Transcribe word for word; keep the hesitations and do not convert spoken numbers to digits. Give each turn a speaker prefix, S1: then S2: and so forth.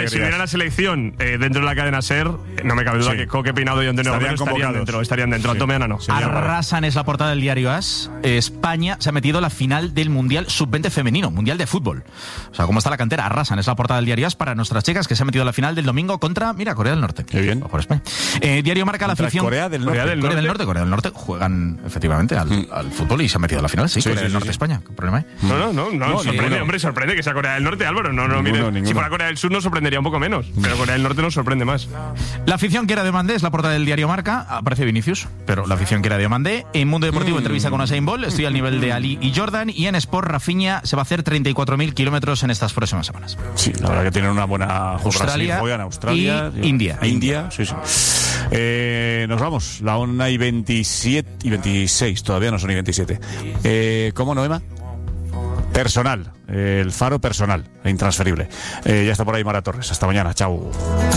S1: Hombre, si hubiera la selección eh, dentro de la cadena SER, no me cabe duda sí. que Coque, Peinado y Antonio Romero estarían dentro. Estarían dentro. Sí. Antomeana no.
S2: Arrasan es la portada del diario AS. España se ha metido a la final del Mundial sub veinte femenino, Mundial de Fútbol. O sea, ¿cómo está la cantera? Arrasan es la portada del diario AS para nuestras chicas que se han metido a la final del domingo contra, mira, Corea del Norte.
S3: Qué bien.
S2: Por España. Eh, diario Marca la afición.
S3: Corea del Norte.
S2: Corea del Norte. Corea del Norte, Corea del Norte juegan efectivamente al, mm. al fútbol y se han metido a la final. Sí, sí Corea sí, del sí, Norte, sí. España. ¿Qué problema hay?
S1: No, no, no, no, no sorprende, ninguno. Hombre, sorprende que sea Corea del Norte, Álvaro. No, no, ninguno, mire, si fuera Corea del Sur nos sorprendería un poco menos, pero Corea del Norte nos sorprende más.
S2: La afición que era de Mandé es la portada del diario Marca. Aparece Vinicius, pero la afición que era de Mandé. En Mundo Deportivo, mm. entrevista con Usain Bolt. Estoy al nivel de Ali y Jordan. Y en Sport, Rafinha se va a hacer treinta y cuatro mil kilómetros en estas próximas semanas.
S3: Sí, la verdad que tienen una buena
S2: Australia,
S3: Brasil, Australia
S2: y India.
S3: India, sí, sí. Eh, nos vamos, la una y veintisiete y veintiséis, todavía no son y veintisiete. Eh, ¿Cómo, Noema? Personal, eh, el faro personal, intransferible. Eh, ya está por ahí Mara Torres. Hasta mañana, chao.